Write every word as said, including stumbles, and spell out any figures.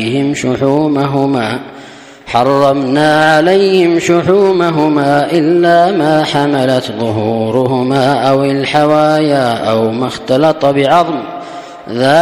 عليهم شحومهما حرمنا عليهم شحومهما إلا ما حملت ظهورهما أو الحوايا أو ما اختلط بعظم